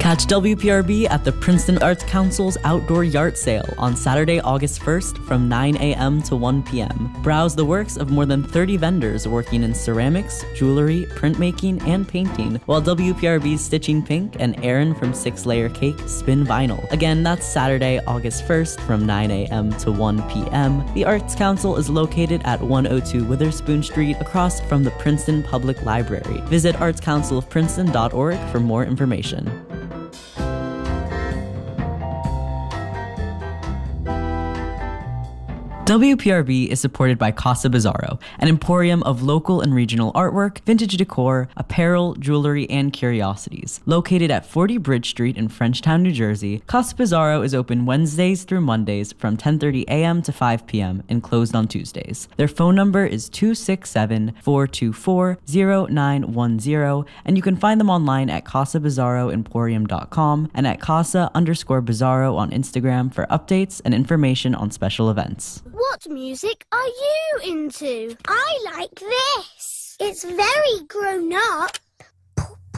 Catch WPRB at the Princeton Arts Council's Outdoor Yard Sale on Saturday, August 1st from 9 a.m. to 1 p.m. Browse the works of more than 30 vendors working in ceramics, jewelry, printmaking, and painting, while WPRB's Stitching Pink and Aaron from 6 Layer Cake spin vinyl. Again, that's Saturday, August 1st from 9 a.m. to 1 p.m. The Arts Council is located at 102 Witherspoon Street across from the Princeton Public Library. Visit artscouncilofprinceton.org for more information. WPRB is supported by Casa Bizarro, an emporium of local and regional artwork, vintage decor, apparel, jewelry, and curiosities. Located at 40 Bridge Street in Frenchtown, New Jersey, Casa Bizarro is open Wednesdays through Mondays from 10:30 a.m. to 5 p.m. and closed on Tuesdays. Their phone number is 267-424-0910, and you can find them online at casabizarroemporium.com and at casa_bizarro on Instagram for updates and information on special events. What music are you into? I like this. It's very grown up.